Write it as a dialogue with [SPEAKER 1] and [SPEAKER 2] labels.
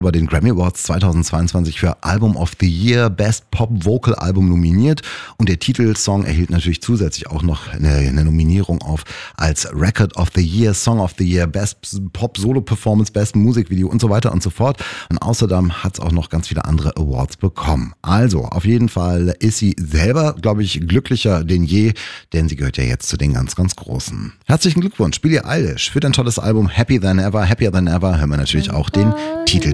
[SPEAKER 1] bei den Grammy Awards 2022 für Album of the Year, Best Pop Vocal Album nominiert und der Titelsong erhielt natürlich zusätzlich auch noch eine Nominierung auf als Record of the Year, Song of the Year, Best Pop Solo Performance, Best Musikvideo und so weiter und so fort. Und außerdem hat es auch noch ganz viele andere Awards bekommen. Also auf jeden Fall ist sie selber, glaube ich, glücklicher denn je, denn sie gehört ja jetzt zu den ganz, ganz Großen. Herzlichen Glückwunsch, Billie Eilish, für dein tolles Album Happier Than Ever. Hören wir natürlich auch den Titel.